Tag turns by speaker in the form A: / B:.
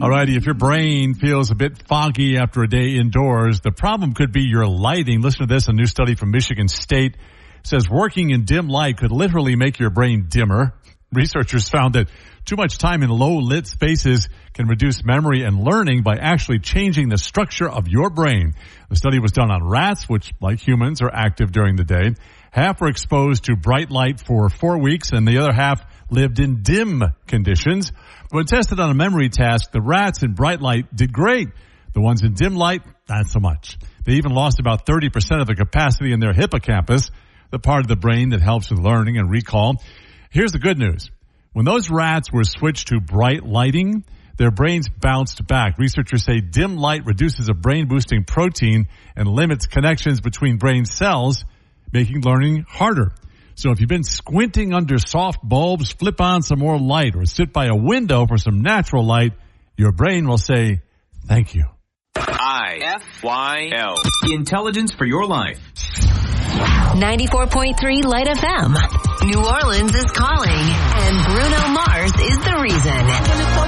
A: Alrighty, if your brain feels a bit foggy after a day indoors, the problem could be your lighting. Listen to this, a new study from Michigan State says working in dim light could literally make your brain dimmer. Researchers found that too much time in low-lit spaces can reduce memory and learning by actually changing the structure of your brain. The study was done on rats, which, like humans, are active during the day. Half were exposed to bright light for 4 weeks, and the other half lived in dim conditions. When tested on a memory task, the rats in bright light did great. The ones in dim light, not so much. They even lost about 30% of the capacity in their hippocampus, the part of the brain that helps with learning and recall. Here's the good news. When those rats were switched to bright lighting, their brains bounced back. Researchers say dim light reduces a brain-boosting protein and limits connections between brain cells, making learning harder. So if you've been squinting under soft bulbs, flip on some more light or sit by a window for some natural light, your brain will say, thank you.
B: IFYL. Intelligence for your life.
C: 94.3 Light FM. New Orleans is calling, and Bruno Mars is the reason.